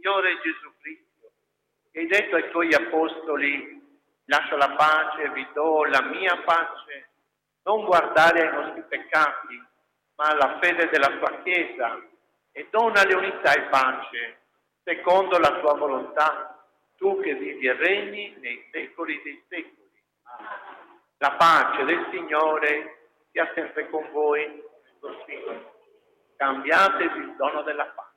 Signore Gesù Cristo, che hai detto ai tuoi apostoli, lascio la pace, vi do la mia pace, non guardare ai nostri peccati, ma alla fede della tua Chiesa, e donale unità e pace, secondo la tua volontà, tu che vivi e regni nei secoli dei secoli. La pace del Signore sia sempre con voi, così cambiatevi il dono della pace.